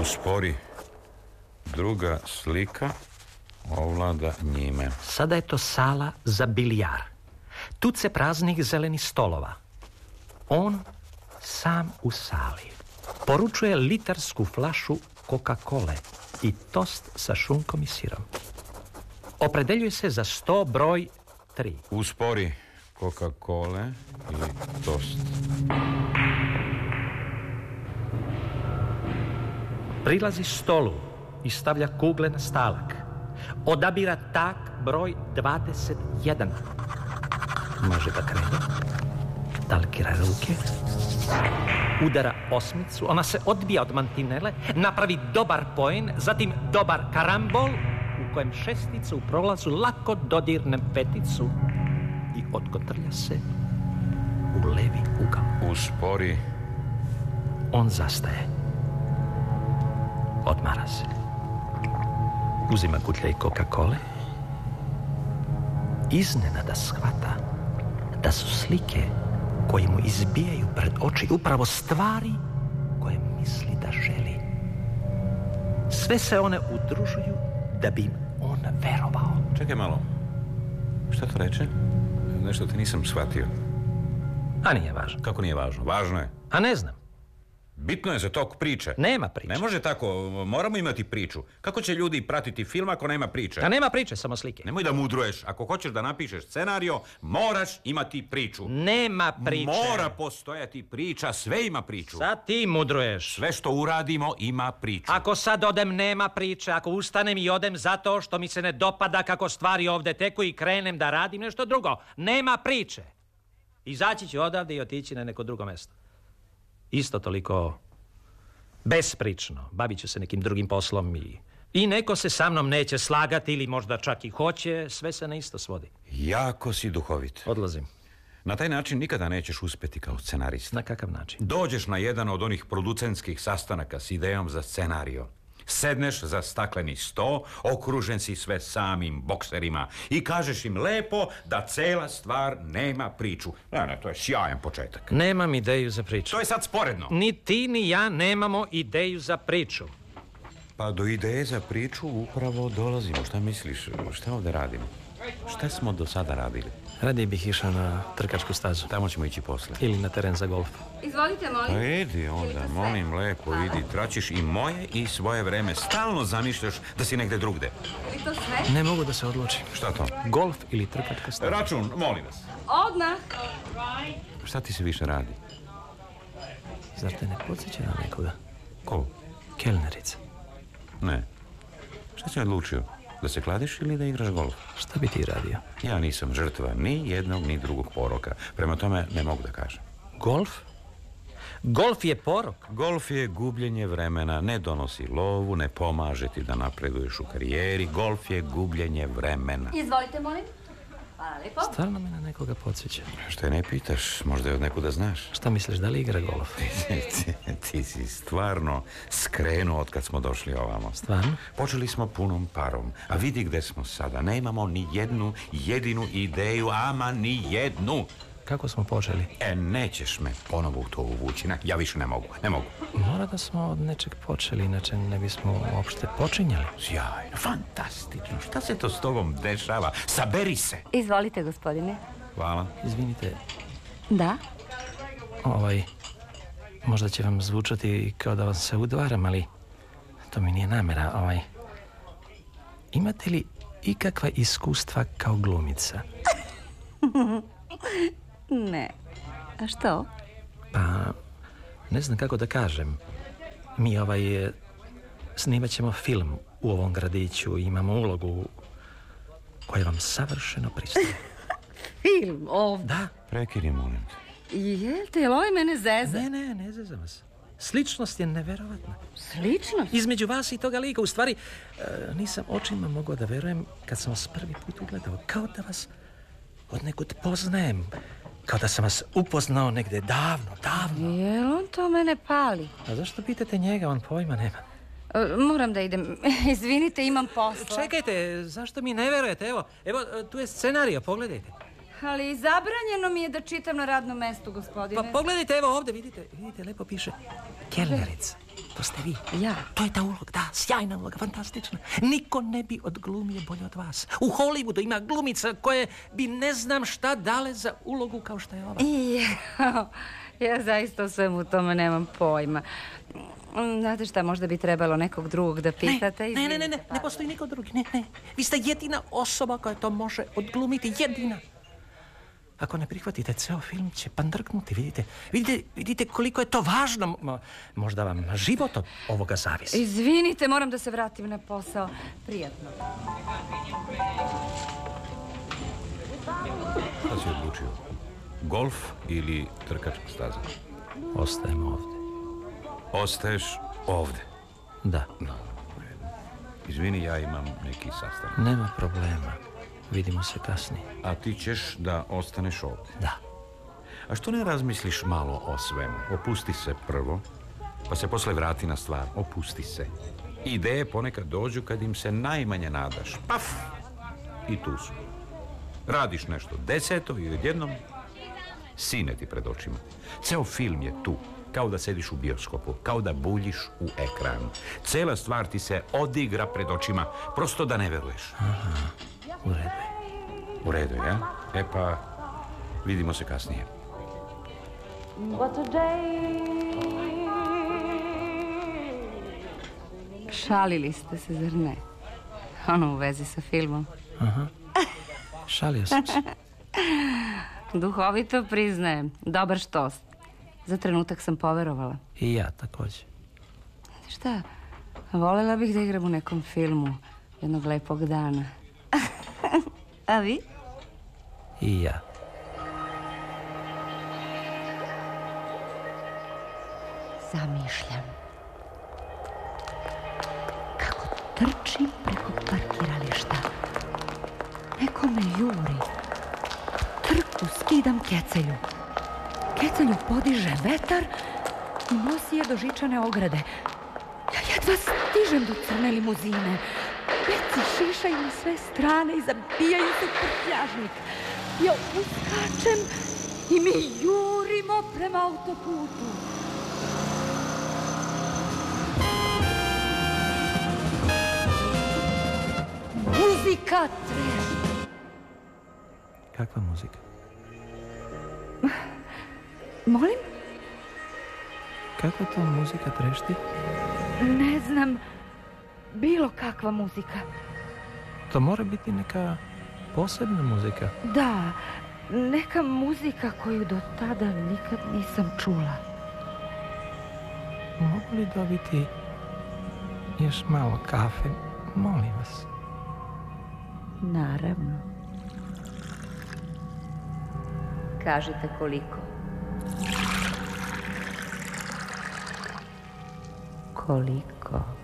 Uspori. Druga slika ovlada njime. Sada je to sala za bilijar. Tuce praznih zelenih stolova. On sam u sali. Poručuje litarsku flašu Coca-Cole i tost sa šunkom i sirom. Opredeljuje se za sto broj 3. Uspori. Coca-Cole i tost. Prilazi stolu i stavlja kugle na stalak. Odabira tak broj 21. Može da krene. Talkira ruke. Udara osmicu. Ona se odbija od mantinele. Napravi dobar poen. Zatim dobar karambol u kojem šestica u prolazu lako dodirne peticu i otkotrlja se u levi ugao. Uspori. On zastaje. Odmara se. Uzima kutljaj Coca-Cole. Iznenada shvata da su slike koje mu izbijaju pred oči upravo stvari koje misli da želi. Sve se one udružuju da bi im on verovao. Čekaj malo. Šta to reče? Nešto ti nisam shvatio. A nije važno. Kako nije važno? Važno je. A ne znam. Bitno je za tok priče. Nema priče. Ne može tako, moramo imati priču. Kako će ljudi pratiti film ako nema priče? A nema priče, samo slike. Nemoj da mudruješ. Ako hoćeš da napišeš scenario, moraš imati priču. Nema priče. Mora postojati priča, sve ima priču. Sad ti mudruješ. Sve što uradimo ima priču. Ako sad odem, nema priče. Ako ustanem i odem zato što mi se ne dopada kako stvari ovdje teku i krenem da radim nešto drugo, nema priče. Izaći ću odavde i otići na neko drugo mjesto. Isto toliko besprično. Bavit ću se nekim drugim poslom i neko se sa mnom neće slagati ili možda čak i hoće. Sve se na isto svodi. Jako si duhovit. Odlazim. Na taj način nikada nećeš uspjeti kao scenarista. Na kakav način? Dođeš na jedan od onih producentskih sastanaka s idejom za scenario. Sedneš za stakleni sto, okružen si sve samim bokserima i kažeš im lepo da cela stvar nema priču. Ne, to je sjajan početak. Nemam ideju za priču. To je sad sporedno. Ni ti ni ja nemamo ideju za priču. Pa do ideje za priču upravo dolazimo. Šta misliš? Šta ovdje radimo? Šta smo do sada radili? Radije bih išao na trkačku stazu. Tamo ćemo ići posle. Ili na teren za golf. Izvolite, molim. Pa idi onda, molim lepo, idi. Tračiš i moje i svoje vreme. Stalno zamišljaš da si negde drugde. Je to sve? Ne mogu da se odlučim. Šta to? Golf ili trkačka staza? Račun, molim vas. Odmah. Šta ti se više radi? Zar te ne podsjeća na nekoga? Ko? Kelnerica. Ne. Šta si odlučio? Da se kladiš ili da igraš golf? Šta bi ti radio? Ja nisam žrtva ni jednog ni drugog poroka. Prema tome ne mogu da kažem. Golf? Golf je porok. Golf je gubljenje vremena, ne donosi lovu, ne pomaže ti da napreduješ u karijeri. Golf je gubljenje vremena. Izvolite, molim. Hvala lijepo. Stvarno me na nekoga podsjeća. Što je ne pitaš, možda je od nekuda znaš. Šta misliš, da li igra golf? Ti si stvarno skrenuo od kad smo došli ovamo. Stvarno? Počeli smo punom parom, a vidi gde smo sada. Nemamo ni jednu jedinu ideju, ama ni jednu. Kako smo počeli? Nećeš me ponovo u to uvući. Ne, ja više ne mogu. Mora da smo od nečeg počeli, inače ne bismo uopšte počinjali. Sjajno, fantastično. Šta se to s tobom dešava? Saberi se. Izvolite, gospodine. Hvala. Izvinite, Da? možda će vam zvučati kao da vam se udvaram, ali to mi nije namera. Imate li ikakva iskustva kao glumica? Ne. A što? Pa, ne znam kako da kažem. Mi snimat ćemo film u ovom gradiću i imamo ulogu koja vam savršeno pristaje. Film ovdje? Da. Prekini, molim te. Jel te, jel ovaj mene zeza? Ne zezam vas. Sličnost je neverovatna. Sličnost? Između vas i toga lika, u stvari, nisam očima mogao da verujem kad sam vas prvi put ugledao. Kao da vas od nekud poznajem. Kao da sam vas upoznao negde davno. Jel on to mene pali? A zašto pitate njega, on pojma nema? Moram da idem. Izvinite, imam posla. Čekajte, zašto mi ne verujete? Evo, tu je scenario, pogledajte. Ali zabranjeno mi je da čitam na radnom mestu, gospodine. Pa pogledajte, evo ovdje, vidite, lepo piše Kelnerica. To ste vi. Ja? To je ta uloga, da, sjajna uloga, fantastična. Niko ne bi odglumio bolje od vas. U Hollywoodu ima glumica koje bi ne znam šta dale za ulogu kao što je ova. Ja zaista o svemu tome nemam pojma. Znate šta, možda bi trebalo nekog drugog da pitate. Ne postoji niko drugi, ne. Vi ste jedina osoba koja to može odglumiti, jedina. Ako ne prihvatite, ceo film će pandrknuti, vidite koliko je to važno. Možda vam život od ovoga zavisi. Izvinite, moram da se vratim na posao. Prijatno. Šta si odlučio? Golf ili trkačka staza? Ostajemo ovde. Ostaješ ovde? Da. No, izvini, ja imam neki sastanak. Nema problema. Vidimo se kasnije. A ti ćeš da ostaneš ovde? Da. A što ne razmisliš malo o svemu? Opusti se prvo, pa se posle vrati na stvar. Opusti se. Ideje ponekad dođu kad im se najmanje nadaš. Paf! I tu su. Radiš nešto deseto i odjednom sine ti pred očima. Ceo film je tu. Kao da sediš u bioskopu, kao da buljiš u ekran. Cela stvar ti se odigra pred očima, prosto da ne veruješ. Aha, u redu je. U redu je, ja? E pa, vidimo se kasnije. Šalili ste se, zar ne? Ono u vezi sa filmom. Aha, šalio sam se. Duhovito priznajem. Dobar štost. Za trenutak sam poverovala. I ja također. Šta? Volela bih da igram u nekom filmu jednog lepog dana. A vi? I ja. Zamišljam kako trčim preko parkirališta. Neko me juri. Trku skidam kecelju. Kecelju podiže vetar i nosi je do žičane ograde. Ja jedva stižem do crne limuzine. Peci šišaju na sve strane i zabijaju se u prtljažnik. Ja uskačem i mi jurimo prema autoputu. Muzika trešti. Kakva muzika? Molim? Kakva to muzika trešti? Ne znam. Bilo kakva muzika. To mora biti neka posebna muzika. Da, neka muzika koju do tada nikad nisam čula. Mogu li dobiti još malo kafe? Molim vas. Naravno. Kažite koliko. Koliko?